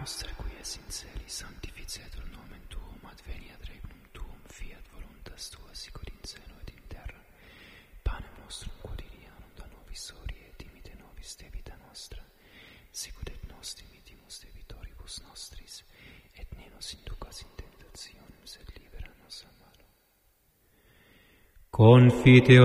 nostre qui es in celi, sanctificetur nomen tuum, adveniat regnum tuum, fiat voluntas tua sicut in cielo et in terra. Panem nostrum quotidianum da nobis hodie, et dimite nobis debita nostra, sicut et nos dimitimus debitoribus nostris, et ne nos inducas in tentationem, sed libera nos a malo. Confiteor